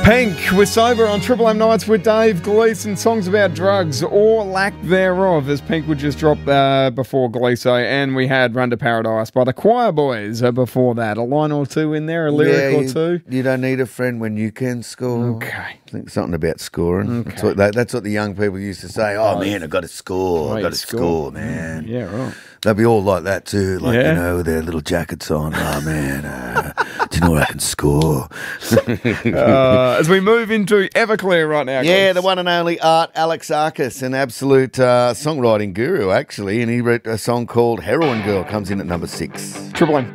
Pink, we're sober on Triple M Nights with Dave Gleeson. Songs about drugs or lack thereof, as Pink would just drop before Gleeso. And we had Run to Paradise by the Choir Boys before that. A line or two in there, a lyric or two. You don't need a friend when you can score. Okay. I think something about scoring. Okay. That's what the young people used to say. Oh, man, I got to score. I got to score, man. Yeah, right. They'll be all like that too, like, Yeah. you know, with their little jackets on. Oh, man, do you know what I can score? As we move into Everclear right now. Yeah, guys. the one and only Art Alexakis, an absolute songwriting guru, actually, and he wrote a song called Heroin Girl, comes in at number 6. Triple M.